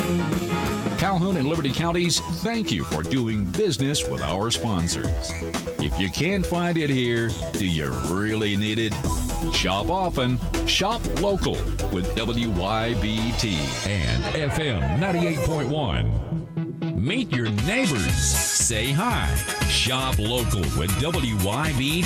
Calhoun and Liberty Counties, thank you for doing business with our sponsors. If you can't find it here, do you really need it? Shop often, shop local with WYBT and FM 98.1. Meet your neighbors. Say hi. Shop local with WYBT.